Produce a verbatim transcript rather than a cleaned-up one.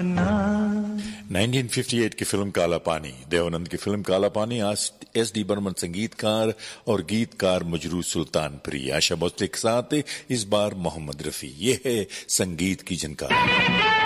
Nineteen fifty eight की film काला पानी, देवानंद की फिल्म काला पानी, आज एस डी बर्मन संगीतकार और गीतकार मजरू सुल्तानपुरी, आशा भोसले के साथ इस बार मोहम्मद रफी। ये है संगीत की झनकार।